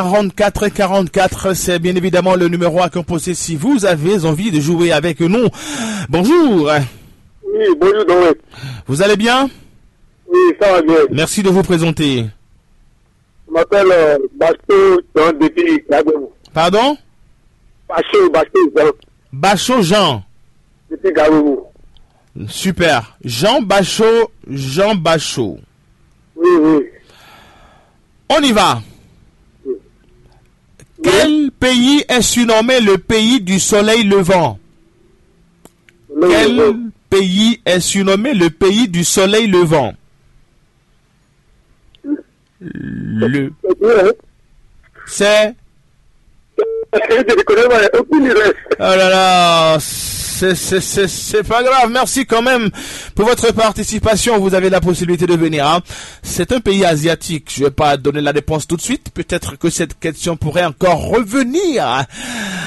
44 44, c'est bien évidemment le numéro à composer si vous avez envie de jouer avec nous. Bonjour. Oui, bonjour, Doé. Vous allez bien? Oui, ça va bien. Merci de vous présenter. Je m'appelle Bacho Jean depuis Gagoumou. Pardon? Bacho Jean Bachot Jean. depuis Gagoumou. Super. Jean Bachot. Oui, oui. On y va. Quel pays est surnommé le pays du soleil levant? Quel pays est surnommé le pays du soleil levant? C'est... Je connais aucune idée. Oh là là, c'est pas grave. Merci quand même pour votre participation. Vous avez la possibilité de venir. Hein. C'est un pays asiatique. Je vais pas donner la réponse tout de suite. Peut-être que cette question pourrait encore revenir.